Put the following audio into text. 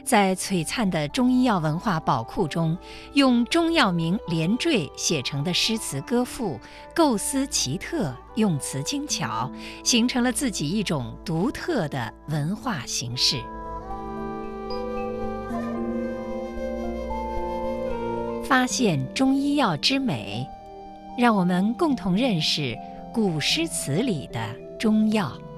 在璀璨的中医药文化宝库中，用中药名连缀写成的诗词歌赋，构思奇特，用词精巧，形成了自己一种独特的文化形式。发现中医药之美，让我们共同认识古诗词里的中药。